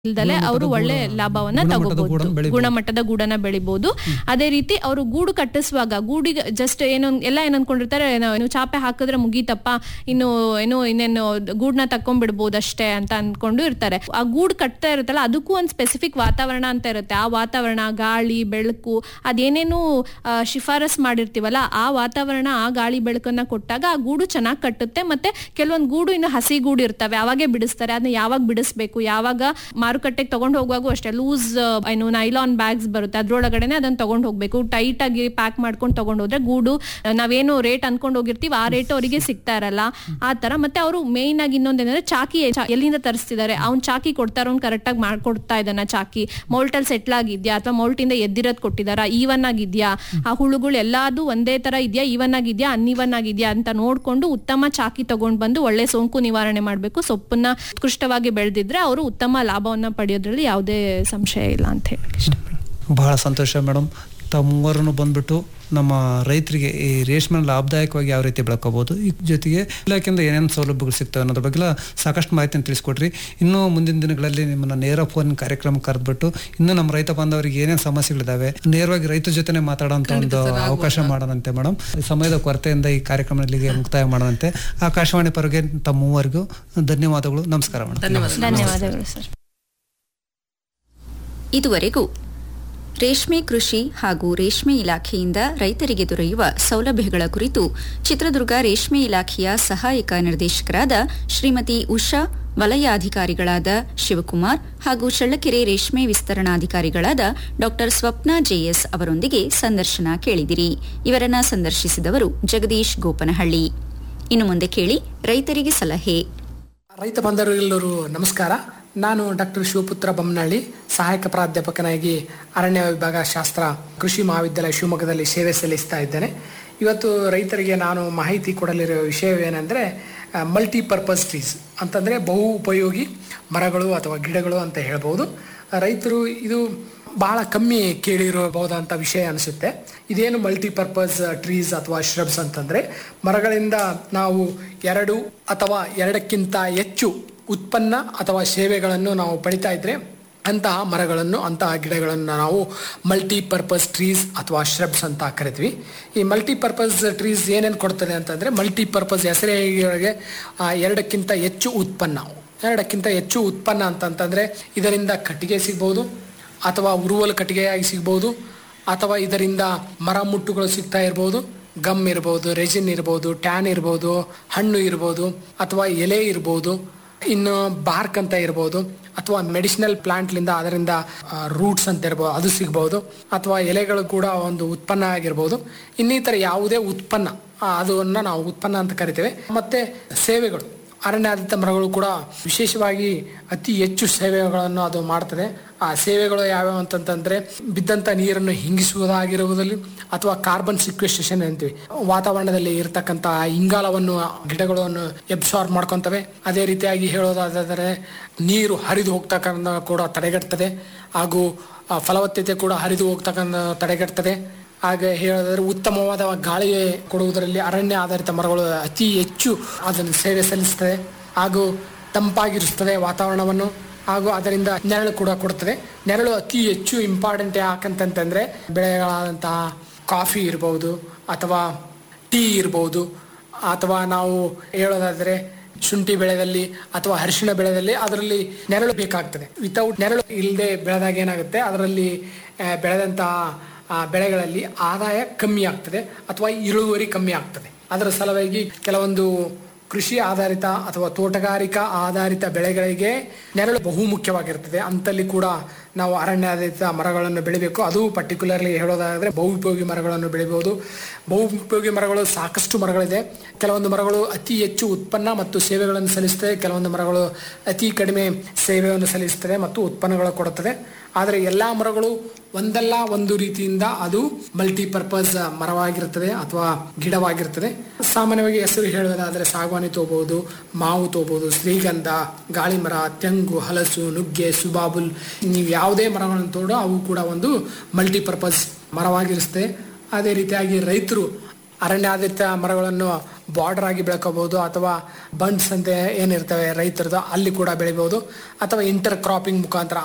ಇಲ್ದಲೆ ಅವರು ಒಳ್ಳೆ ಲಾಭವನ್ನ ತಗೋಬಹುದು, ಗುಣಮಟ್ಟದ ಗೂಡನ್ನ ಬೆಳಿಬಹುದು. ಅದೇ ರೀತಿ ಅವರು ಗೂಡು ಕಟ್ಟಿಸುವಾಗ ಗೂಡಿಗೆ ಜಸ್ಟ್ ಎಲ್ಲ ಏನ್ ಅನ್ಕೊಂಡಿರ್ತಾರೆ, ಚಾಪೆ ಹಾಕಿದ್ರೆ ಮುಗೀತಪ್ಪ, ಇನ್ನೇನು ಗೂಡ್ನ ತಕೊಂಡ್ಬಿಡ್ಬೋದು ಅಷ್ಟೇ ಅಂತ ಅನ್ಕೊಂಡು ಇರ್ತಾರೆ. ಆ ಗೂಡು ಕಟ್ತಾ ಇರುತ್ತಲ್ಲ, ಅದಕ್ಕೂ ಒಂದು ಸ್ಪೆಸಿಫಿಕ್ ವಾತಾವರಣ ಅಂತ ಇರುತ್ತೆ. ಆ ವಾತಾವರಣ, ಗಾಳಿ, ಬೆಳಕು, ಅದೇನೇನು ಶಿಫಾರಸ್ ಮಾಡಿರ್ತೀವಲ್ಲ, ಆ ವಾತಾವರಣ, ಆ ಗಾಳಿ ಬೆಳಕನ್ನ ಕೊಟ್ಟಾಗ ಆ ಗೂಡು ಚೆನ್ನಾಗಿ ಕಟ್ಟುತ್ತೆ. ಮತ್ತೆ ಕೆಲವೊಂದು ಗೂಡು ಇನ್ನು ಹಸಿ ಗೂಡು ಇರ್ತವೆ, ಅವಾಗೆ ಬಿಡಿಸ್ತಾರೆ. ಅದನ್ನ ಯಾವಾಗ ಬಿಡಿಸ್ಬೇಕು, ಯಾವಾಗ ಮಾರುಕಟ್ಟೆಗೆ ತಗೊಂಡು ಹೋಗುವಾಗೂ ಅಷ್ಟೇ ಲೂಸ್ ನೈಲಾನ್ ಬ್ಯಾಗ್ಸ್ ಬರುತ್ತೆ, ಅದ್ರೊಳಗಡೆನೆ ಅದನ್ನ ತಗೊಂಡು ಹೋಗ್ಬೇಕು. ಟೈಟ್ ಆಗಿ ಪ್ಯಾಕ್ ಮಾಡ್ಕೊಂಡು ತಗೊಂಡು ಹೋದ್ರೆ ಗೂಡು ನಾವೇನು ರೇಟ್ ಅನ್ಕೊಂಡು ಹೋಗಿರ್ತೀವಿ ಆ ರೇಟ್ ಅವರಿಗೆ ಸಿಗ್ತಾ ಇರಲ್ಲ, ಆ ತರ. ಮತ್ತೆ ಅವರು ಮೇನ್ ಆಗಿ ಇನ್ನೊಂದೇನಂದ್ರೆ ಚಾಕಿ ಎಲ್ಲಿಂದ ತರಿಸ್ತಿದ್ದಾರೆ, ಅವ್ನ್ ಚಾಕಿ ಕೊಡ್ತಾರ, ಅವ್ನು ಕರೆಕ್ಟ್ ಆಗಿ ಮಾಡ್ಕೊಡ್ತಾ ಇದ್ದಾನ, ಚಾಕಿ ಮೌಲ್ಟಲ್ಲಿ ಸೆಟ್ಲ್ ಆಗಿದ್ಯಾ ಅಥವಾ ಮೌಲ್ಟಿಂದ ಎದ್ದಿರೋದ್ ಕೊಟ್ಟಿದಾರ, ಈವನ್ ಆಗಿದ್ಯಾ, ಆ ಹುಳುಗಳು ಎಲ್ಲಾದು ಒಂದೇ ತರ ಇದೆಯಾ, ಈವನ್ ಆಗಿದ್ಯಾ, ಅನ್ಇವನ್ ಆಗಿದ್ಯಾ ಅಂತ ನೋಡ್ಕೊಂಡು ಉತ್ತಮ ಚಾಕಿ ತಗೊಂಡ್ ಬಂದು ಒಳ್ಳೆ ಸೋಂಕು ನಿವಾರಣೆ ಮಾಡ್ಬೇಕು. ಸೊಪ್ಪನ್ನ ಉತ್ಕೃಷ್ಟವಾಗಿ ಬೆಳೆದಿದ್ರೆ ಅವರು ಉತ್ತಮ ಲಾಭವನ್ನ ಪಡೆಯೋದ್ರಲ್ಲಿ ಯಾವುದೇ ಸಂಶಯ ಇಲ್ಲ ಅಂತ ಹೇಳಿ ಇಷ್ಟಪಡ್ತೀನಿ. ಬಹಳ ಸಂತೋಷ ಮೇಡಮ್. ತಾವು ಮೂವರನ್ನು ಬಂದ್ಬಿಟ್ಟು ನಮ್ಮ ರೈತರಿಗೆ ಈ ರೇಷ್ಮೆ ಲಾಭದಾಯಕವಾಗಿ ಯಾವ ರೀತಿ ಬೆಳ್ಕೋಬಹುದು, ಈ ಜೊತೆಗೆ ಇಲಾಖೆಯಿಂದ ಏನೇನು ಸೌಲಭ್ಯಗಳು ಸಿಗ್ತವೆ ಅನ್ನೋದ್ರ ಬಗ್ಗೆ ಸಾಕಷ್ಟು ಮಾಹಿತಿಯನ್ನು ತಿಳಿಸ್ಕೊಟ್ರಿ. ಇನ್ನೂ ಮುಂದಿನ ದಿನಗಳಲ್ಲಿ ನಿಮ್ಮನ್ನ ನೇರ ಫೋನ್ ಕಾರ್ಯಕ್ರಮ ಕರೆದ್ಬಿಟ್ಟು ಇನ್ನೂ ನಮ್ಮ ರೈತ ಬಾಂಧವರಿಗೆ ಏನೇನು ಸಮಸ್ಯೆಗಳಿದಾವೆ ನೇರವಾಗಿ ರೈತರ ಜೊತೆ ಮಾತಾಡೋಂಥ ಒಂದು ಅವಕಾಶ ಮಾಡೋಣಂತೆ ಮೇಡಮ್. ಸಮಯದ ಕೊರತೆಯಿಂದ ಈ ಕಾರ್ಯಕ್ರಮದಲ್ಲಿಗೆ ಮುಕ್ತಾಯ ಮಾಡೋಣಂತೆ. ಆಕಾಶವಾಣಿ ಪರವಾಗಿ ತಮ್ಮ ಮೂವರಿಗೂ ಧನ್ಯವಾದಗಳು. ನಮಸ್ಕಾರ ಮೇಡಮ್. ಧನ್ಯವಾದಗಳು ಸರ್. ಇದುವರೆಗೂ ರೇಷ್ಮೆ ಕೃಷಿ ಹಾಗೂ ರೇಷ್ಮೆ ಇಲಾಖೆಯಿಂದ ರೈತರಿಗೆ ದೊರೆಯುವ ಸೌಲಭ್ಯಗಳ ಕುರಿತು ಚಿತ್ರದುರ್ಗ ರೇಷ್ಮೆ ಇಲಾಖೆಯ ಸಹಾಯಕ ನಿರ್ದೇಶಕರಾದ ಶ್ರೀಮತಿ ಉಷಾ, ವಲಯಾಧಿಕಾರಿಗಳಾದ ಶಿವಕುಮಾರ್ ಹಾಗೂ ಚಳ್ಳಕೆರೆ ರೇಷ್ಮೆ ವಿಸ್ತರಣಾಧಿಕಾರಿಗಳಾದ ಡಾ ಸ್ವಪ್ನ ಜೆಎಸ್ ಅವರೊಂದಿಗೆ ಸಂದರ್ಶನ ಕೇಳಿದಿರಿ. ಇವರನ್ನ ಸಂದರ್ಶಿಸಿದವರು ಜಗದೀಶ್ ಗೋಪನಹಳ್ಳಿ. ಇನ್ನು ಮುಂದೆ ಕೇಳಿ ರೈತರಿಗೆ ಸಲಹೆ. ರೈತ ಬಾಂಧವರೆಲ್ಲರೂ ನಮಸ್ಕಾರ. ನಾನು ಡಾಕ್ಟರ್ ಶಿವಪುತ್ರ ಬೊಮ್ಮನಹಳ್ಳಿ, ಸಹಾಯಕ ಪ್ರಾಧ್ಯಾಪಕನಾಗಿ ಅರಣ್ಯ ವಿಭಾಗ ಶಾಸ್ತ್ರ ಕೃಷಿ ಮಹಾವಿದ್ಯಾಲಯ ಶಿವಮೊಗ್ಗದಲ್ಲಿ ಸೇವೆ ಸಲ್ಲಿಸ್ತಾ ಇದ್ದೇನೆ. ಇವತ್ತು ರೈತರಿಗೆ ನಾನು ಮಾಹಿತಿ ಕೊಡಲಿರುವ ವಿಷಯವೇನೆಂದರೆ ಮಲ್ಟಿಪರ್ಪಸ್ ಟ್ರೀಸ್ ಅಂತಂದರೆ ಬಹು ಉಪಯೋಗಿ ಮರಗಳು ಅಥವಾ ಗಿಡಗಳು ಅಂತ ಹೇಳ್ಬೋದು. ರೈತರು ಇದು ಬಹಳ ಕಮ್ಮಿ ಕೇಳಿರಬಹುದಂಥ ವಿಷಯ ಅನಿಸುತ್ತೆ. ಇದೇನು ಮಲ್ಟಿಪರ್ಪಸ್ ಟ್ರೀಸ್ ಅಥವಾ ಶ್ರಬ್ಸ್ ಅಂತಂದರೆ ಮರಗಳಿಂದ ನಾವು 2 ಅಥವಾ 2ಕ್ಕಿಂತ ಹೆಚ್ಚು ಉತ್ಪನ್ನ ಅಥವಾ ಸೇವೆಗಳನ್ನು ನಾವು ಪಡಿತಾ ಇದ್ರೆ ಅಂತಹ ಮರಗಳನ್ನು, ಅಂತಹ ಗಿಡಗಳನ್ನು ನಾವು ಮಲ್ಟಿಪರ್ಪಸ್ ಟ್ರೀಸ್ ಅಥವಾ ಶ್ರಬ್ಸ್ ಅಂತ ಕರಿತೀವಿ. ಈ ಮಲ್ಟಿಪರ್ಪಸ್ ಟ್ರೀಸ್ ಏನೇನು ಕೊಡ್ತದೆ ಅಂತಂದರೆ, ಮಲ್ಟಿಪರ್ಪಸ್ ಹೆಸರಿಗೆ 2ಕ್ಕಿಂತ ಹೆಚ್ಚು ಉತ್ಪನ್ನ. 2ಕ್ಕಿಂತ ಹೆಚ್ಚು ಉತ್ಪನ್ನ ಅಂತಂತಂದರೆ ಇದರಿಂದ ಕಟ್ಟಿಗೆ ಸಿಗ್ಬೋದು, ಅಥವಾ ಉರುವಲು ಕಟ್ಟಿಗೆಯಾಗಿ ಸಿಗ್ಬೋದು, ಅಥವಾ ಇದರಿಂದ ಮರ ಮುಟ್ಟುಗಳು ಸಿಗ್ತಾ ಇರ್ಬೋದು, ಗಮ್ ಇರ್ಬೋದು, ರೆಜಿನ್ ಇರ್ಬೋದು, ಟ್ಯಾನ್ ಇರ್ಬೋದು, ಹಣ್ಣು ಇರ್ಬೋದು, ಅಥವಾ ಎಲೆ ಇರ್ಬೋದು, ಇನ್ನು ಬಾರ್ಕ್ ಅಂತ ಇರ್ಬೋದು, ಅಥವಾ ಮೆಡಿಸಿನಲ್ ಪ್ಲಾಂಟ್ಲಿಂದ ಅದರಿಂದ ರೂಟ್ಸ್ ಅಂತ ಇರ್ಬೋದು, ಅದು ಸಿಗ್ಬೋದು, ಅಥವಾ ಎಲೆಗಳು ಕೂಡ ಒಂದು ಉತ್ಪನ್ನ ಆಗಿರ್ಬೋದು. ಇನ್ನಿತರ ಯಾವುದೇ ಉತ್ಪನ್ನ ಅದನ್ನು ನಾವು ಉತ್ಪನ್ನ ಅಂತ ಕರಿತೇವೆ. ಮತ್ತೆ ಸೇವೆಗಳು, ಅರಣ್ಯಾಧಾರಿತ ಮರಗಳು ಕೂಡ ವಿಶೇಷವಾಗಿ ಅತಿ ಹೆಚ್ಚು ಸೇವೆಗಳನ್ನು ಅದು ಮಾಡ್ತದೆ. ಆ ಸೇವೆಗಳು ಯಾವ್ಯಾವ ಅಂತಂತಂದ್ರೆ ಬಿದ್ದಂಥ ನೀರನ್ನು ಹಿಂಗಿಸುವುದಾಗಿರುವುದಲ್ಲಿ, ಅಥವಾ ಕಾರ್ಬನ್ ಸಿಕ್ವೆಸ್ಟ್ರೇಷನ್ ಅಂತೀವಿ, ವಾತಾವರಣದಲ್ಲಿ ಇರತಕ್ಕಂಥ ಇಂಗಾಲವನ್ನು ಗಿಡಗಳನ್ನು ಎಬ್ಸಾರ್ಬ್ ಮಾಡ್ಕೊತವೆ. ಅದೇ ರೀತಿಯಾಗಿ ಹೇಳೋದಾದರೆ ನೀರು ಹರಿದು ಹೋಗ್ತಕ್ಕಂಥ ಕೂಡ ತಡೆಗಟ್ತದೆ, ಹಾಗೂ ಫಲವತ್ತತೆ ಕೂಡ ಹರಿದು ಹೋಗ್ತಕ್ಕಂಥ ತಡೆಗಟ್ತದೆ. ಹಾಗೆ ಹೇಳೋದಾದ್ರೆ ಉತ್ತಮವಾದ ಗಾಳಿ ಕೊಡುವುದರಲ್ಲಿ ಅರಣ್ಯ ಆಧಾರಿತ ಮರಗಳು ಅತಿ ಹೆಚ್ಚು ಅದನ್ನು ಸೇವೆ ಸಲ್ಲಿಸ್ತದೆ, ಹಾಗೂ ತಂಪಾಗಿರುತ್ತದೆ ವಾತಾವರಣವನ್ನು, ಹಾಗೂ ಅದರಿಂದ ನೆರಳು ಕೂಡ ಕೊಡುತ್ತದೆ. ನೆರಳು ಅತಿ ಹೆಚ್ಚು ಇಂಪಾರ್ಟೆಂಟ್ ಯಾಕಂತಂತಂದರೆ ಬೆಳೆಗಳಾದಂತಹ ಕಾಫಿ ಇರ್ಬೋದು, ಅಥವಾ ಟೀ ಇರ್ಬೋದು, ಅಥವಾ ನಾವು ಹೇಳೋದಾದರೆ ಶುಂಠಿ ಬೆಳೆದಲ್ಲಿ ಅಥವಾ ಅರಿಶಿಣ ಬೆಳೆದಲ್ಲಿ ಅದರಲ್ಲಿ ನೆರಳು ಬೇಕಾಗ್ತದೆ. ವಿತೌಟ್ ನೆರಳು ಇಲ್ಲದೆ ಬೆಳೆದಾಗ ಏನಾಗುತ್ತೆ, ಅದರಲ್ಲಿ ಬೆಳೆದಂತಹ ಬೆಳೆಗಳಲ್ಲಿ ಆದಾಯ ಕಮ್ಮಿ ಆಗ್ತದೆ ಅಥವಾ ಇಳುವರಿ ಕಮ್ಮಿ ಆಗ್ತದೆ. ಅದರ ಸಲುವಾಗಿ ಕೆಲವೊಂದು ಕೃಷಿ ಆಧಾರಿತ ಅಥವಾ ತೋಟಗಾರಿಕಾ ಆಧಾರಿತ ಬೆಳೆಗಳಿಗೆ ನೆರಳು ಬಹು ಮುಖ್ಯವಾಗಿರ್ತದೆ. ಅಂತಲ್ಲಿ ಕೂಡ ನಾವು ಅರಣ್ಯಾಧಾರಿತ ಮರಗಳನ್ನು ಬೆಳಿಬೇಕು. ಅದು ಪರ್ಟಿಕ್ಯುಲರ್ಲಿ ಹೇಳೋದಾದರೆ ಬಹುಪಯೋಗಿ ಮರಗಳನ್ನು ಬೆಳಿಬಹುದು. ಬಹುಪಯೋಗಿ ಮರಗಳು ಸಾಕಷ್ಟು ಮರಗಳಿದೆ. ಕೆಲವೊಂದು ಮರಗಳು ಅತಿ ಹೆಚ್ಚು ಉತ್ಪನ್ನ ಮತ್ತು ಸೇವೆಗಳನ್ನು ಸಲ್ಲಿಸ್ತವೆ, ಕೆಲವೊಂದು ಮರಗಳು ಅತಿ ಕಡಿಮೆ ಸೇವೆಯನ್ನು ಸಲ್ಲಿಸ್ತದೆ ಮತ್ತು ಉತ್ಪನ್ನಗಳು ಕೊಡುತ್ತದೆ. ಆದರೆ ಎಲ್ಲ ಮರಗಳು ಒಂದಲ್ಲ ಒಂದು ರೀತಿಯಿಂದ ಅದು ಮಲ್ಟಿಪರ್ಪಸ್ ಮರವಾಗಿರುತ್ತದೆ ಅಥವಾ ಗಿಡವಾಗಿರ್ತದೆ. ಸಾಮಾನ್ಯವಾಗಿ ಹೆಸರು ಹೇಳುವುದಾದರೆ ಸಾಗವಾನಿ ತಗೋಬಹುದು, ಮಾವು ತಗೋಬಹುದು, ಶ್ರೀಗಂಧ, ಗಾಳಿಮರ, ತೆಂಗು, ಹಲಸು, ನುಗ್ಗೆ, ಸುಬಾಬುಲ್, ನೀವು ಯಾವುದೇ ಮರಗಳನ್ನು ತೋಡು ಅವು ಕೂಡ ಒಂದು ಮಲ್ಟಿಪರ್ಪಸ್ ಮರವಾಗಿರುತ್ತದೆ. ಅದೇ ರೀತಿಯಾಗಿ ರೈತರು ಅರಣ್ಯಾಧಾರಿತ ಮರಗಳನ್ನು ಬಾರ್ಡರ್ ಆಗಿ ಬೆಳ್ಕೋಬಹುದು, ಅಥವಾ ಬಂಡ್ಸ್ ಅಂತ ಏನಿರ್ತವೆ ರೈತರದ್ದು ಅಲ್ಲಿ ಕೂಡ ಬೆಳಿಬಹುದು, ಅಥವಾ ಇಂಟರ್ ಕ್ರಾಪಿಂಗ್ ಮುಖಾಂತರ